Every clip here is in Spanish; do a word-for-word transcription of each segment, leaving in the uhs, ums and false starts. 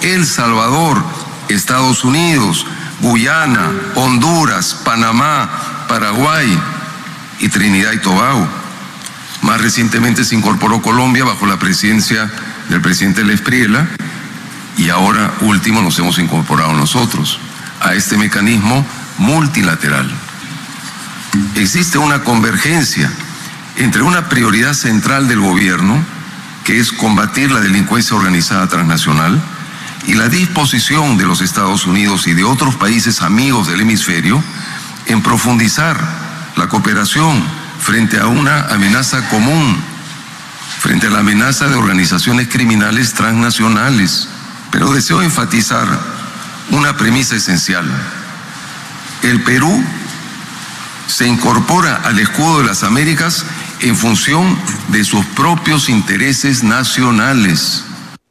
El Salvador, Estados Unidos, Guyana, Honduras, Panamá, Paraguay y Trinidad y Tobago. Más recientemente se incorporó Colombia bajo la presidencia del presidente Lev Priela y ahora último nos hemos incorporado nosotros a este mecanismo multilateral. Existe una convergencia entre una prioridad central del gobierno, que es combatir la delincuencia organizada transnacional, y la disposición de los Estados Unidos y de otros países amigos del hemisferio en profundizar la cooperación frente a una amenaza común, frente a la amenaza de organizaciones criminales transnacionales. Pero deseo enfatizar una premisa esencial. El Perú se incorpora al escudo de las Américas en función de sus propios intereses nacionales.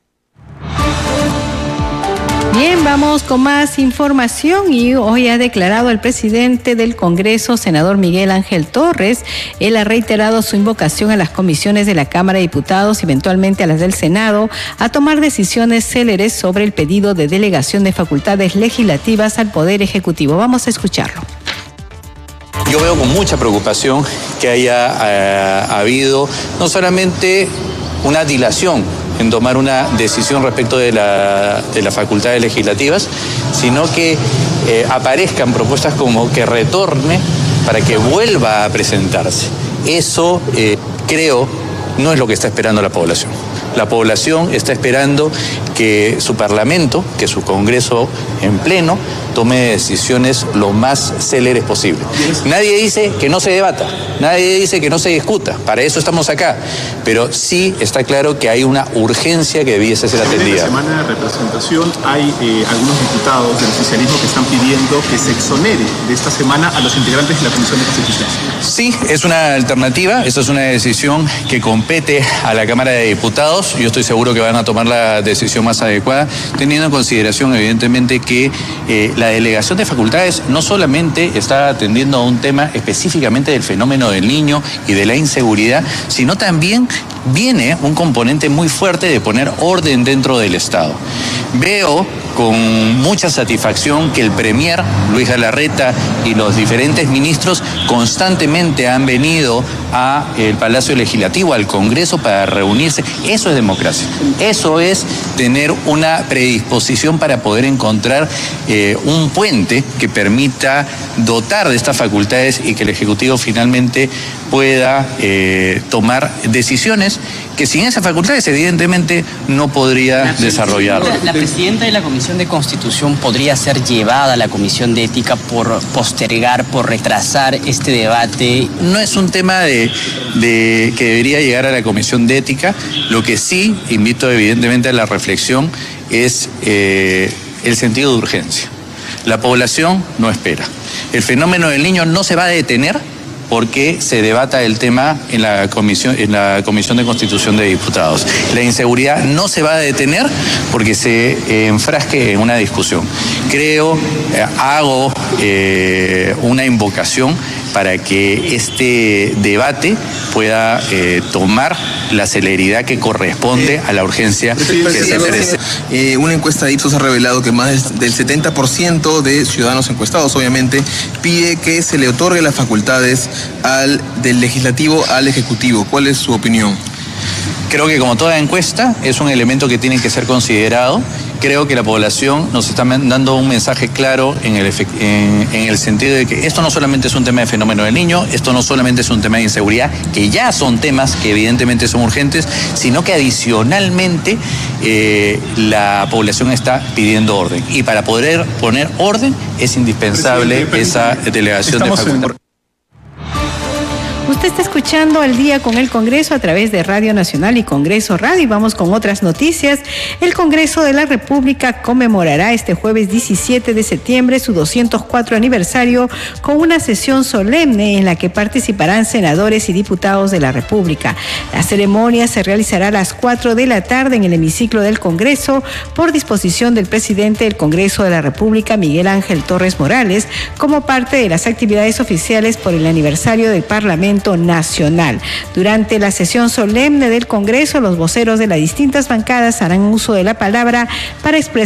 Bien, vamos con más información y hoy ha declarado el presidente del Congreso, senador Miguel Ángel Torres. Él ha reiterado su invocación a las comisiones de la Cámara de Diputados y eventualmente a las del Senado a tomar decisiones céleres sobre el pedido de delegación de facultades legislativas al Poder Ejecutivo. Vamos a escucharlo. Yo veo con mucha preocupación que haya eh, habido no solamente una dilación en tomar una decisión respecto de, la, de las facultades legislativas, sino que eh, aparezcan propuestas como que retorne para que vuelva a presentarse. Eso eh, creo no es lo que está esperando la población. La población está esperando que su Parlamento, que su Congreso en pleno, tome decisiones lo más céleres posible. Nadie dice que no se debata, nadie dice que no se discuta, para eso estamos acá, pero sí está claro que hay una urgencia que debiese ser atendida. En esta semana de representación hay eh, algunos diputados del oficialismo que están pidiendo que se exonere de esta semana a los integrantes de la Comisión de Constitución. Sí, es una alternativa, esa es una decisión que compete a la Cámara de Diputados. Yo estoy seguro que van a tomar la decisión más adecuada, teniendo en consideración evidentemente que eh, la delegación de facultades no solamente está atendiendo a un tema específicamente del fenómeno del niño y de la inseguridad, sino también viene un componente muy fuerte de poner orden dentro del Estado. Veo con mucha satisfacción que el Premier, Luis Galarreta, y los diferentes ministros constantemente han venido al Palacio Legislativo, al Congreso, para reunirse. Eso es democracia. Eso es tener una predisposición para poder encontrar eh, un puente que permita dotar de estas facultades y que el Ejecutivo finalmente pueda eh, tomar decisiones que sin esas facultades evidentemente no podría desarrollar. La, la presidenta de la Comisión de Constitución podría ser llevada a la Comisión de Ética por postergar, por retrasar este debate. No es un tema de, de que debería llegar a la Comisión de Ética. Lo que sí invito evidentemente a la reflexión es eh, el sentido de urgencia. La población no espera. El fenómeno del niño no se va a detener porque se debata el tema en la comisión, en la Comisión de Constitución de Diputados. La inseguridad no se va a detener porque se eh, enfrasque en una discusión. Creo, eh, hago eh, una invocación para que este debate pueda eh, tomar la celeridad que corresponde a la urgencia que se merece. Eh, una encuesta de Ipsos ha revelado que más del setenta por ciento de ciudadanos encuestados, obviamente, pide que se le otorgue las facultades al, del legislativo al ejecutivo. ¿Cuál es su opinión? Creo que como toda encuesta es un elemento que tiene que ser considerado. Creo que la población nos está dando un mensaje claro en el, en, en el sentido de que esto no solamente es un tema de fenómeno del niño, esto no solamente es un tema de inseguridad, que ya son temas que evidentemente son urgentes, sino que adicionalmente eh, la población está pidiendo orden. Y para poder poner orden es indispensable esa delegación de facultades. Usted está escuchando Al Día con el Congreso a través de Radio Nacional y Congreso Radio. Y vamos con otras noticias. El Congreso de la República conmemorará este jueves diecisiete de septiembre su doscientos cuatro aniversario con una sesión solemne en la que participarán senadores y diputados de la República. La ceremonia se realizará a las cuatro de la tarde en el hemiciclo del Congreso por disposición del presidente del Congreso de la República, Miguel Ángel Torres Morales, como parte de las actividades oficiales por el aniversario del Parlamento Nacional. Durante la sesión solemne del Congreso, los voceros de las distintas bancadas harán uso de la palabra para expresar